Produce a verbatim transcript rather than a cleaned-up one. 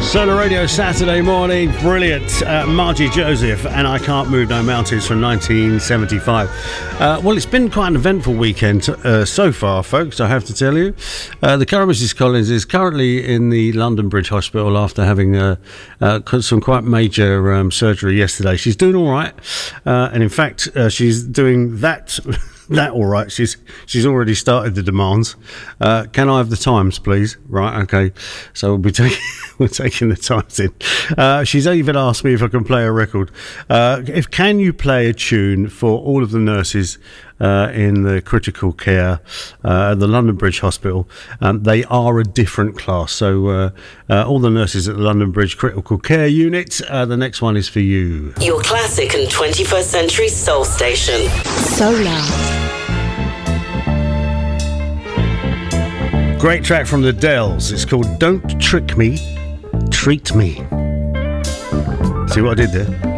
Solar Radio Saturday morning, brilliant. Uh, Margie Joseph and I Can't Move No Mountains from nineteen seventy-five. Uh, well, it's been quite an eventful weekend uh, so far, folks, I have to tell you. Uh, the current Missus Collins is currently in the London Bridge Hospital after having uh, uh, some quite major um, surgery yesterday. She's doing all right, uh, and in fact, uh, she's doing that... That all right. She's she's already started the demands. Uh, can I have the times, please? Right, okay. So we'll be taking we're taking the times in. Uh, she's even asked me if I can play a record. Uh, if can you play a tune for all of the nurses uh, in the critical care uh, at the London Bridge Hospital? Um, they are a different class. So uh, uh, all the nurses at the London Bridge Critical Care Unit. Uh, the next one is for you. Your classic and twenty-first century soul station. Solar. Great track from the Dells. It's called Don't Trick Me, Treat Me. See what I did there?